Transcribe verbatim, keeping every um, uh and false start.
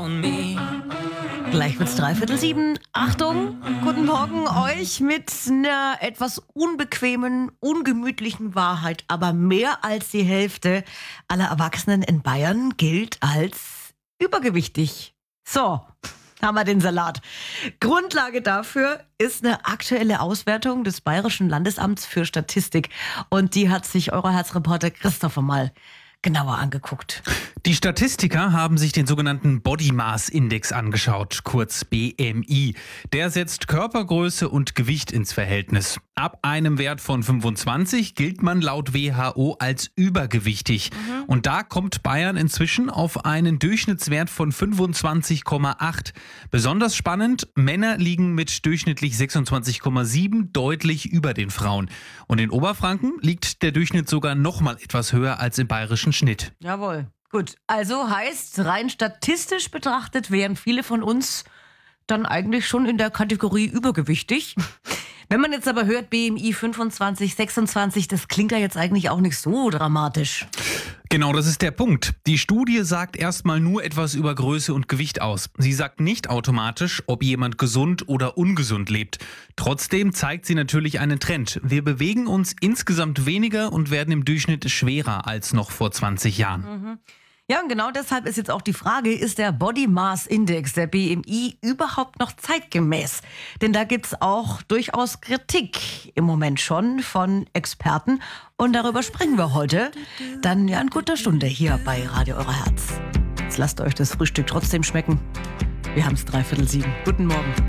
on me. Gleich wird's dreiviertel sieben. Achtung, guten Morgen euch mit einer etwas unbequemen, ungemütlichen Wahrheit. Aber mehr als die Hälfte aller Erwachsenen in Bayern gilt als übergewichtig. So, haben wir den Salat. Grundlage dafür ist eine aktuelle Auswertung des Bayerischen Landesamts für Statistik. Und die hat sich Euro-Herz-Reporter Christopher mal genauer angeguckt. Die Statistiker haben sich den sogenannten Body Mass Index angeschaut, kurz B M I. Der setzt Körpergröße und Gewicht ins Verhältnis. Ab einem Wert von fünfundzwanzig gilt man laut W H O als übergewichtig. Mhm. Und da kommt Bayern inzwischen auf einen Durchschnittswert von fünfundzwanzig Komma acht. Besonders spannend, Männer liegen mit durchschnittlich sechsundzwanzig Komma sieben deutlich über den Frauen. Und in Oberfranken liegt der Durchschnitt sogar noch mal etwas höher als im bayerischen Schnitt. Jawohl. Gut, also heißt, rein statistisch betrachtet wären viele von uns dann eigentlich schon in der Kategorie übergewichtig. Wenn man jetzt aber hört, B M I fünfundzwanzig, sechsundzwanzig, das klingt ja jetzt eigentlich auch nicht so dramatisch. Genau, das ist der Punkt. Die Studie sagt erstmal nur etwas über Größe und Gewicht aus. Sie sagt nicht automatisch, ob jemand gesund oder ungesund lebt. Trotzdem zeigt sie natürlich einen Trend. Wir bewegen uns insgesamt weniger und werden im Durchschnitt schwerer als noch vor zwanzig Jahren. Mhm. Ja, und genau deshalb ist jetzt auch die Frage, ist der Body Mass Index, der B M I, überhaupt noch zeitgemäß? Denn da gibt's auch durchaus Kritik im Moment schon von Experten. Und darüber sprechen wir heute dann ja in guter Stunde hier bei Radio Euro Herz. Jetzt lasst euch das Frühstück trotzdem schmecken. Wir haben's dreiviertel sieben. Guten Morgen.